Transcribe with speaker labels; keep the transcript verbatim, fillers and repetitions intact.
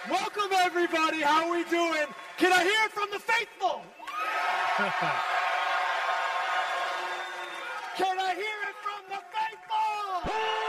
Speaker 1: Welcome, everybody. How are we doing? Can I hear it from the faithful? Can I hear it from the faithful?